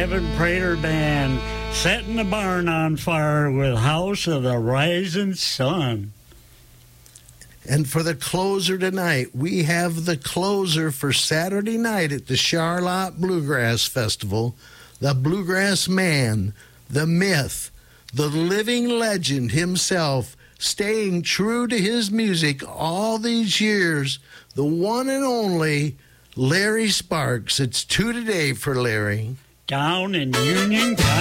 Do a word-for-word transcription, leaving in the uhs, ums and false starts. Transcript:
Kevin Prater Band, setting the barn on fire with House of the Rising Sun. And for the closer tonight, we have the closer for Saturday night at the Charlotte Bluegrass Festival, the Bluegrass Man, the myth, the living legend himself, staying true to his music all these years, the one and only Larry Sparks. It's two today for Larry. Down in Union County.